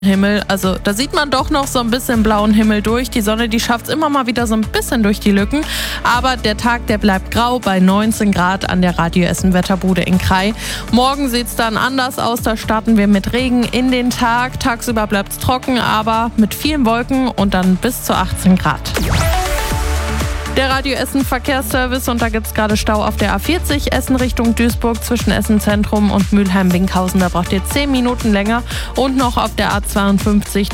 Himmel, also da sieht man doch noch so ein bisschen blauen Himmel durch. Die Sonne, die schafft es immer mal wieder so ein bisschen durch die Lücken. Aber der Tag, der bleibt grau bei 19 Grad an der Radio Essen Wetterbude in Krai. Morgen sieht es dann anders aus. Da starten wir mit Regen in den Tag. Tagsüber bleibt es trocken, aber mit vielen Wolken und dann bis zu 18 Grad. Der Radio Essen Verkehrsservice, und da gibt es gerade Stau auf der A40 Essen Richtung Duisburg zwischen Essen Zentrum und Mülheim-Winkhausen. Da braucht ihr 10 Minuten länger. Und noch auf der A52